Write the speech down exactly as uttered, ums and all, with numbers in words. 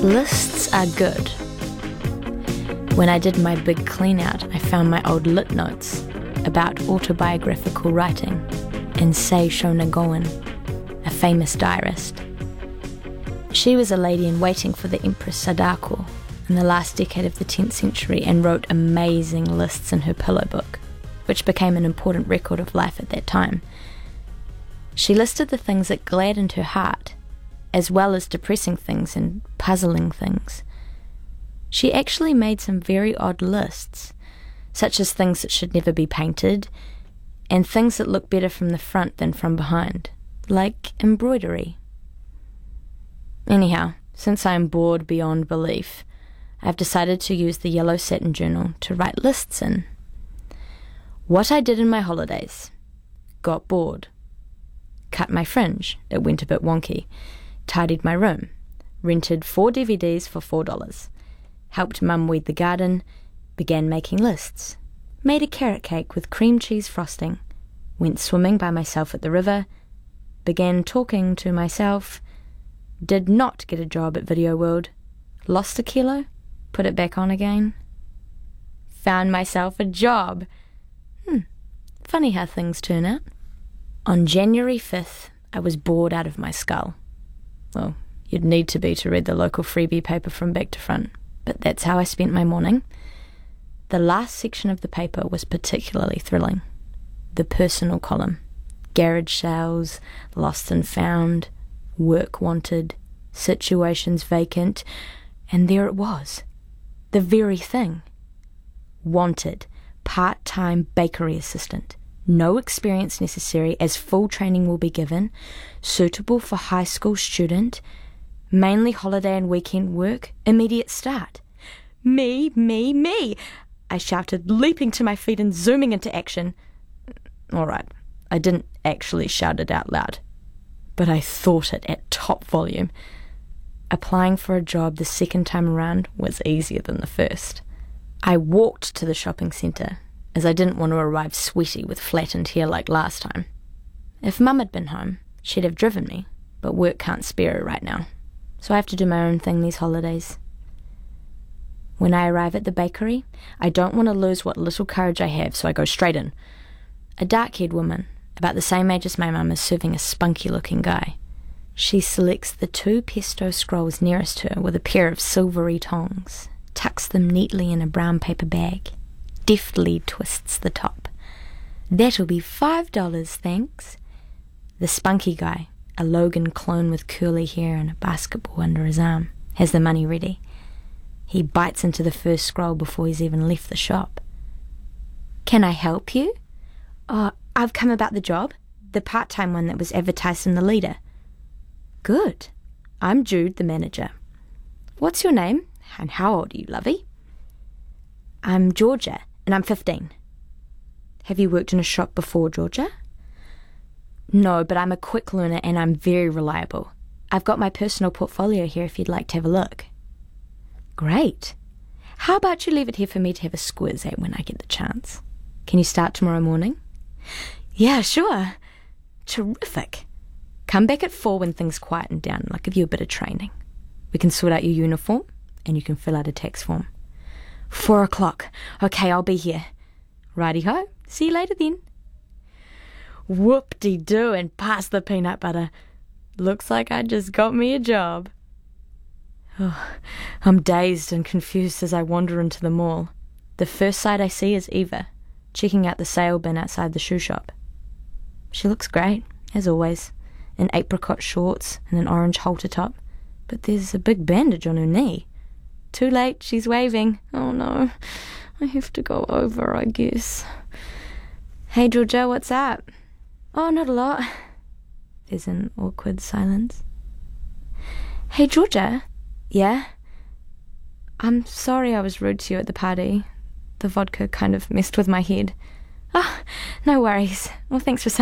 Lists are good. When I did my big clean out, I found my old lit notes about autobiographical writing in Sei Shonagon, a famous diarist. She was a lady in waiting for the Empress Sadako in the last decade of the tenth century and wrote amazing lists in her pillow book, which became an important record of life at that time. She listed the things that gladdened her heart, as well as depressing things and puzzling things. She actually made some very odd lists, such as things that should never be painted, and things that look better from the front than from behind, like embroidery. Anyhow, since I am bored beyond belief, I've decided to use the yellow satin journal to write lists in. What I did in my holidays. Got bored. Cut my fringe, it went a bit wonky. Tidied my room. Rented four D V Ds for four dollars. Helped Mum weed the garden. Began making lists. Made a carrot cake with cream cheese frosting. Went swimming by myself at the river. Began talking to myself. Did not get a job at Video World. Lost a kilo. Put it back on again. Found myself a job. Hmm, funny how things turn out. On January fifth, I was bored out of my skull. Well, you'd need to be to read the local freebie paper from back to front, but that's how I spent my morning. The last section of the paper was particularly thrilling. The personal column. Garage sales, lost and found, work wanted, situations vacant, and there it was. The very thing. Wanted, part-time bakery assistant. No experience necessary, as full training will be given. Suitable for high school student. Mainly holiday and weekend work. Immediate start. Me, me, me! I shouted, leaping to my feet and zooming into action. All right, I didn't actually shout it out loud, but I thought it at top volume. Applying for a job the second time around was easier than the first. I walked to the shopping centre, as I didn't want to arrive sweaty with flattened hair like last time. If Mum had been home, she'd have driven me, but work can't spare her right now, so I have to do my own thing these holidays. When I arrive at the bakery, I don't want to lose what little courage I have, so I go straight in. A dark-haired woman, about the same age as my mum, is serving a spunky-looking guy. She selects the two pesto scrolls nearest her with a pair of silvery tongs, tucks them neatly in a brown paper bag, deftly twists the top. That'll be five dollars, thanks. The spunky guy, a Logan clone with curly hair and a basketball under his arm, has the money ready. He bites into the first scroll before he's even left the shop. Can I help you? Oh, I've come about the job, the part-time one that was advertised in the Leader. Good. I'm Jude, the manager. What's your name, and how old are you, lovey? I'm Georgia, and I'm fifteen. Have you worked in a shop before, Georgia? No, but I'm a quick learner and I'm very reliable. I've got my personal portfolio here if you'd like to have a look. Great. How about you leave it here for me to have a squiz at when I get the chance? Can you start tomorrow morning? Yeah, sure. Terrific. Come back at four when things quieten down and I'll give you a bit of training. We can sort out your uniform and you can fill out a tax form. Four o'clock. Okay, I'll be here. Righty-ho. See you later then. Whoop-de-doo, and pass the peanut butter. Looks like I just got me a job. Oh, I'm dazed and confused as I wander into the mall. The first sight I see is Eva, checking out the sale bin outside the shoe shop. She looks great, as always, in apricot shorts and an orange halter top, but there's a big bandage on her knee. Too late, she's waving. Oh no, I have to go over, I guess. Hey Georgia, what's up? Oh, not a lot. There's an awkward silence. Hey Georgia. Yeah? I'm sorry I was rude to you at the party. The vodka kind of messed with my head. Oh, no worries. Well, thanks for saying